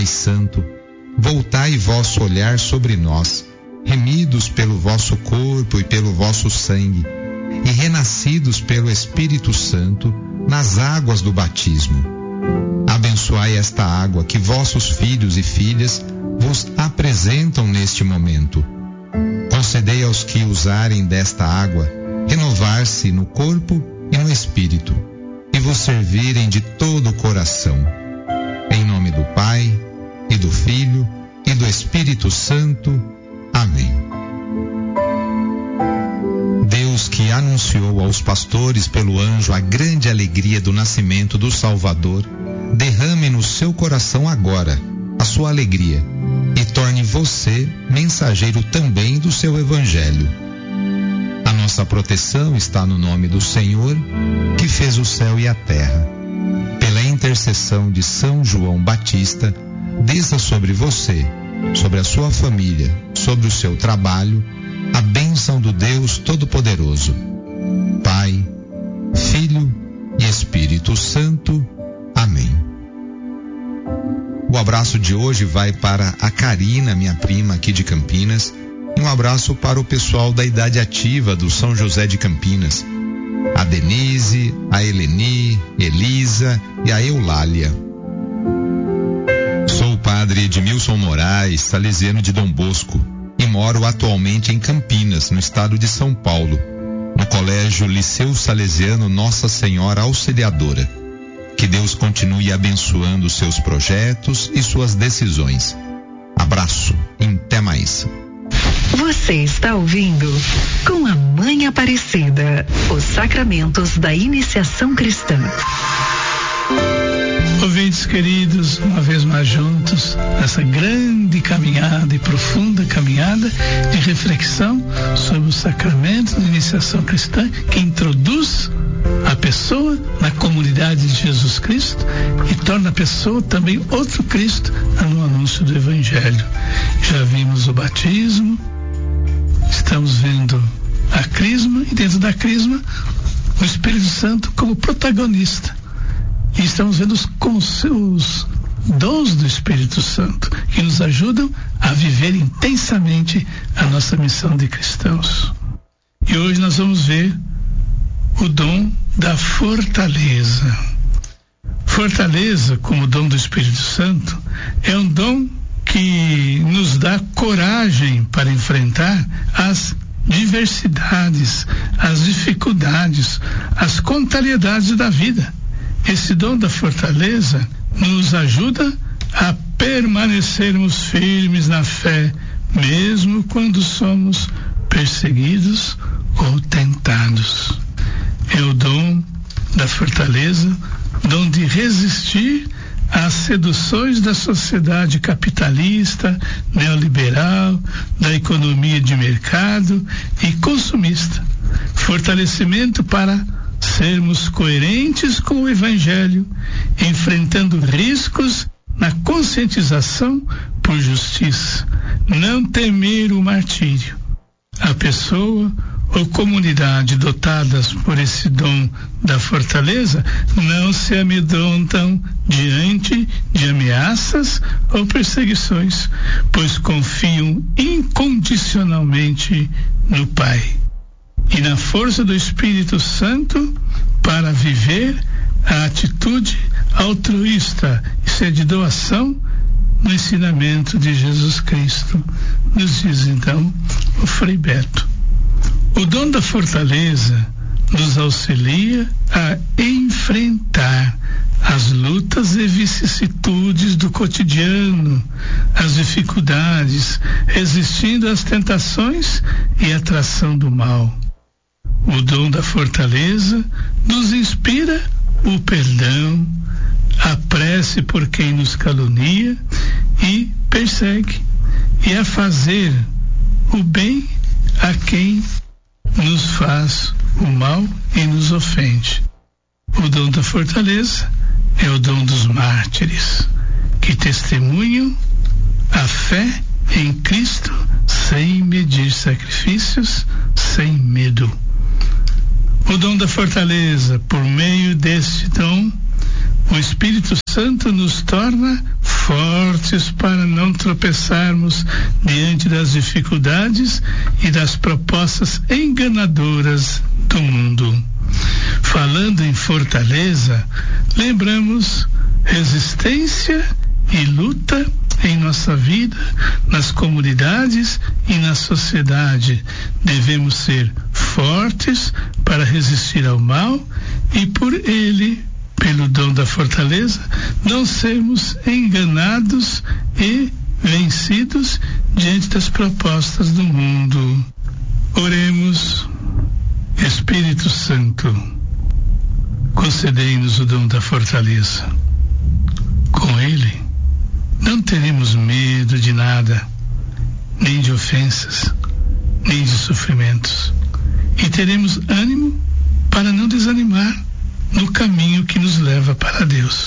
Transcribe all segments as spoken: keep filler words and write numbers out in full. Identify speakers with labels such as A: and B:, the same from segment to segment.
A: Pai Santo, voltai vosso olhar sobre nós, remidos pelo vosso corpo e pelo vosso sangue, e renascidos pelo Espírito Santo nas águas do batismo. Abençoai esta água que vossos filhos e filhas vos apresentam neste momento. Concedei aos que usarem desta água renovar-se no corpo e no espírito, e vos servirem de todo o coração. Em nome do Pai, e do Filho, e do Espírito Santo. Amém. Deus, que anunciou aos pastores pelo anjo a grande alegria do nascimento do Salvador, derrame no seu coração agora a sua alegria e torne você mensageiro também do seu evangelho. A nossa proteção está no nome do Senhor, que fez o céu e a terra. Pela intercessão de São João Batista, desça sobre você, sobre a sua família, sobre o seu trabalho, a bênção do Deus Todo-Poderoso, Pai, Filho e Espírito Santo. Amém. O abraço de hoje vai para a Karina, minha prima aqui de Campinas, e um abraço para o pessoal da Idade Ativa do São José de Campinas, a Denise, a Eleni, Elisa e a Eulália. Sou o padre Edmilson Moraes, salesiano de Dom Bosco, e moro atualmente em Campinas, no estado de São Paulo, no Colégio Liceu Salesiano Nossa Senhora Auxiliadora. Que Deus continue abençoando seus projetos e suas decisões. Abraço e até mais.
B: Você está ouvindo Com a Mãe Aparecida, os sacramentos da iniciação cristã.
C: Ouvintes queridos, uma vez mais juntos, nessa grande caminhada e profunda caminhada de reflexão sobre os sacramentos da iniciação cristã, que introduz a pessoa na comunidade de Jesus Cristo e torna a pessoa também outro Cristo no anúncio do Evangelho. Já vimos o batismo, estamos vendo a crisma, e dentro da crisma o Espírito Santo como protagonista. E estamos vendo os, os dons do Espírito Santo, que nos ajudam a viver intensamente a nossa missão de cristãos. E hoje nós vamos ver o dom da fortaleza. Fortaleza, como dom do Espírito Santo, é um dom que nos dá coragem para enfrentar as diversidades, as dificuldades, as contrariedades da vida. Esse dom da fortaleza nos ajuda a permanecermos firmes na fé, mesmo quando somos perseguidos ou tentados. É o dom da fortaleza, dom de resistir às seduções da sociedade capitalista, neoliberal, da economia de mercado e consumista. Fortalecimento para sermos coerentes com o Evangelho, enfrentando riscos na conscientização por justiça, não temer o martírio. A pessoa ou comunidade dotadas por esse dom da fortaleza não se amedrontam diante de ameaças ou perseguições, pois confiam incondicionalmente no Pai e na força do Espírito Santo para viver a atitude altruísta e ser de doação no ensinamento de Jesus Cristo, nos diz então o Frei Beto. O dom da fortaleza nos auxilia a enfrentar as lutas e vicissitudes do cotidiano, as dificuldades, resistindo às tentações e à atração do mal. O dom da fortaleza nos inspira o perdão, a prece por quem nos calunia e persegue, e a fazer o bem a quem nos faz o mal e nos ofende. O dom da fortaleza é o dom dos mártires, que testemunham a fé em Cristo sem medir sacrifícios, sem medo. O dom da fortaleza, por meio deste dom, o Espírito Santo nos torna fortes para não tropeçarmos diante das dificuldades e das propostas enganadoras do mundo. Falando em fortaleza, lembramos resistência e luta em nossa vida, nas comunidades e na sociedade. Devemos ser fortes para resistir ao mal e por ele, pelo dom da fortaleza, não sermos enganados e vencidos diante das propostas do mundo. Oremos. Espírito Santo, concedei-nos o dom da fortaleza. Com ele, não teremos medo de nada, nem de ofensas, nem de sofrimentos, e teremos ânimo para não desanimar no caminho que nos leva para Deus.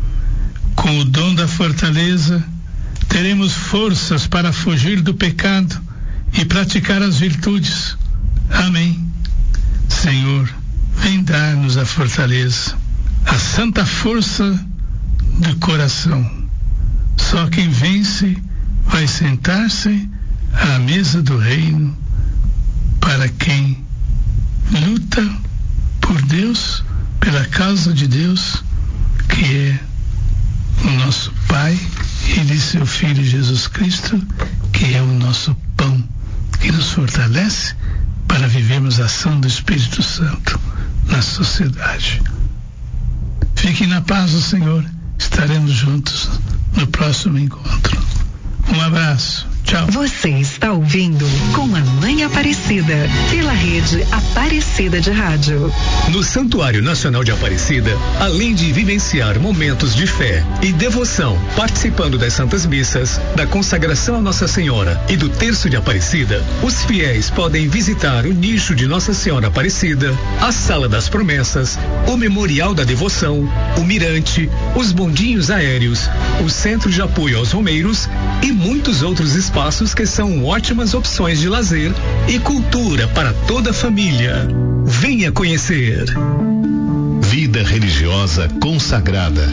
C: Com o dom da fortaleza, teremos forças para fugir do pecado e praticar as virtudes. Amém. Senhor, vem dar-nos a fortaleza, a santa força do coração. Só quem vence vai sentar-se à mesa do reino. Para quem luta por Deus, pela causa de Deus, que é o nosso Pai e de seu Filho Jesus Cristo, que é o nosso pão, que nos fortalece para vivermos a ação do Espírito Santo na sociedade. Fiquem na paz do Senhor. Estaremos juntos no próximo encontro. Um abraço. Tchau.
B: Você está ouvindo Com a Mãe Aparecida, pela rede Aparecida de Rádio.
D: No Santuário Nacional de Aparecida, além de vivenciar momentos de fé e devoção, participando das Santas Missas, da consagração a Nossa Senhora e do Terço de Aparecida, os fiéis podem visitar o nicho de Nossa Senhora Aparecida, a Sala das Promessas, o Memorial da Devoção, o Mirante, os bondinhos aéreos, o Centro de Apoio aos Romeiros e muitos outros espaços Espaços que são ótimas opções de lazer e cultura para toda a família. Venha conhecer.
E: Vida religiosa consagrada.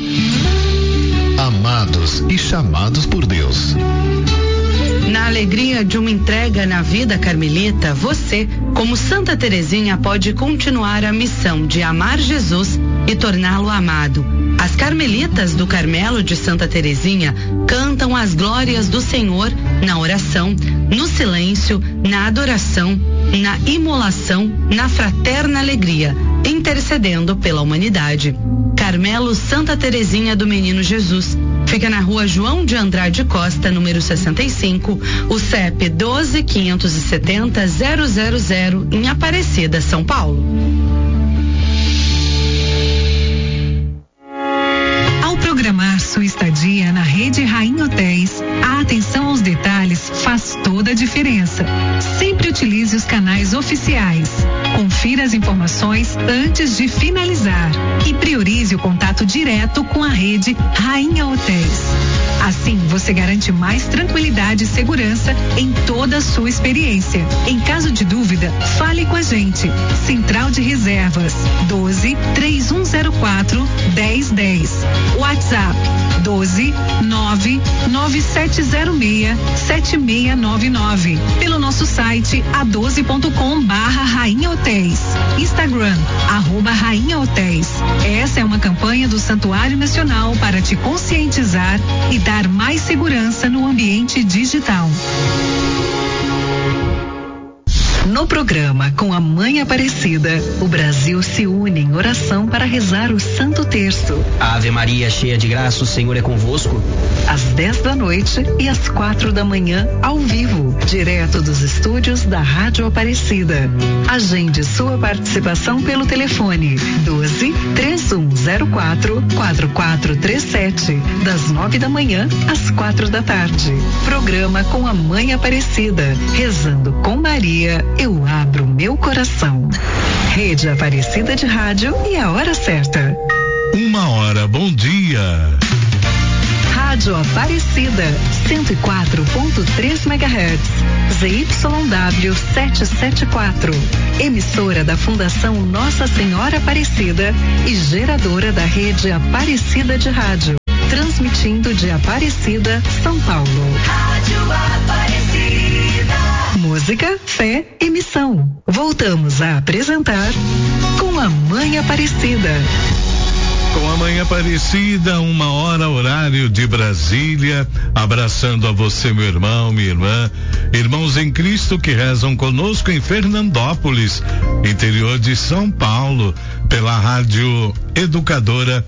E: Amados e chamados por Deus.
F: Na alegria de uma entrega na vida carmelita, você, como Santa Teresinha, pode continuar a missão de amar Jesus e torná-lo amado. As carmelitas do Carmelo de Santa Teresinha cantam as glórias do Senhor na oração, no silêncio, na adoração, na imolação, na fraterna alegria, intercedendo pela humanidade. Carmelo Santa Teresinha do Menino Jesus. Fica na rua João de Andrade Costa, número sessenta e cinco, o C E P doze, quinhentos e setenta, zero zero zero, em Aparecida, São Paulo.
B: Ao programar sua estadia na rede Rainha Hotéis, a atenção aos detalhes faz toda a diferença. Sempre utilize os canais oficiais. Confira as informações antes de finalizar e priorize o contato direto com a rede Rainha Hotéis. Assim, você garante mais tranquilidade e segurança em toda a sua experiência. Em caso de dúvida, fale com a gente. Central de Reservas doze, três um zero quatro, dez dez. WhatsApp doze, nove, nove sete zero seis, sete seis nove nove. Pelo nosso site a doze ponto com barra Rainha Hotéis. Instagram, arroba Rainha Hotéis. Essa é uma campanha do Santuário Nacional para te conscientizar e dar mais segurança no ambiente digital. No programa Com a Mãe Aparecida, o Brasil se une em oração para rezar o Santo Terço.
G: Ave Maria, cheia de graça, o Senhor é convosco.
B: Às dez da noite e às quatro da manhã, ao vivo, direto dos estúdios da Rádio Aparecida. Agende sua participação pelo telefone doze, três um zero quatro, quatro quatro três sete, das nove da manhã às quatro da tarde. Programa Com a Mãe Aparecida, rezando com Maria. Eu abro meu coração. Rede Aparecida de Rádio e a hora certa.
E: Uma hora, bom dia.
B: Rádio Aparecida, cento e quatro ponto três megahertz, Z Y W setecentos e setenta e quatro. Emissora da Fundação Nossa Senhora Aparecida e geradora da Rede Aparecida de Rádio. transmitindo de Aparecida, São Paulo. Rádio Aparecida. Música, fé e missão. Voltamos a apresentar Com a Mãe Aparecida.
E: Com a Mãe Aparecida, uma hora, horário de Brasília, abraçando a você, meu irmão, minha irmã, irmãos em Cristo que rezam conosco em Fernandópolis, interior de São Paulo, pela Rádio Educadora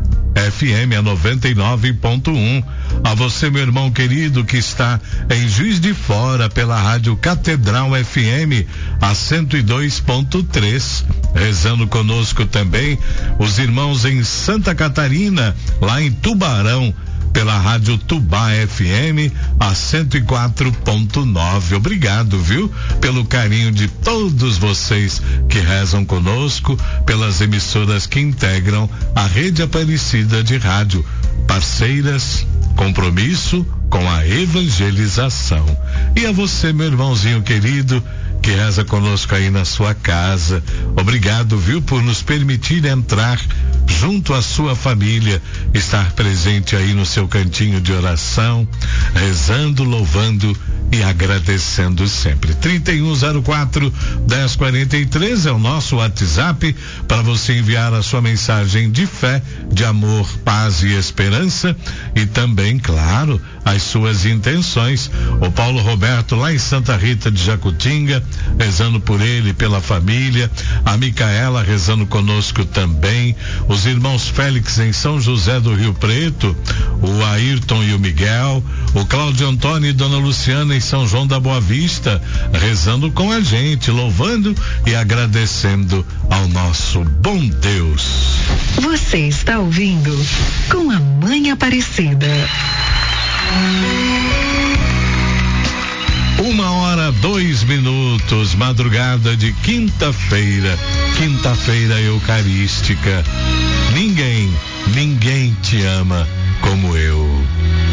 E: F M a noventa e nove ponto um. A você, meu irmão querido, que está em Juiz de Fora, pela Rádio Catedral F M a cento e dois ponto três. Rezando conosco também os irmãos em Santa Catarina, lá em Tubarão, pela Rádio Tubá F M a cento e quatro ponto nove. Obrigado, viu? Pelo carinho de todos vocês que rezam conosco, pelas emissoras que integram a Rede Aparecida de Rádio, parceiras, compromisso com a evangelização. E a você, meu irmãozinho querido, que reza conosco aí na sua casa, obrigado, viu, por nos permitir entrar junto à sua família, estar presente aí no seu cantinho de oração, rezando, louvando e agradecendo sempre. trinta e um zero quatro, dez quarenta e três é o nosso WhatsApp para você enviar a sua mensagem de fé, de amor, paz e esperança, e também, claro, as suas intenções. O Paulo Roberto lá em Santa Rita de Jacutinga, rezando por ele, pela família, a Micaela rezando conosco também, os irmãos Félix em São José do Rio Preto, o Ayrton e o Miguel, o Cláudio Antônio e Dona Luciana em São João da Boa Vista, rezando com a gente, louvando e agradecendo ao nosso bom Deus.
B: Você está ouvindo Com a Mãe Aparecida.
E: Uma hora, dois minutos, madrugada de quinta-feira, quinta-feira eucarística. Ninguém, ninguém te ama como eu.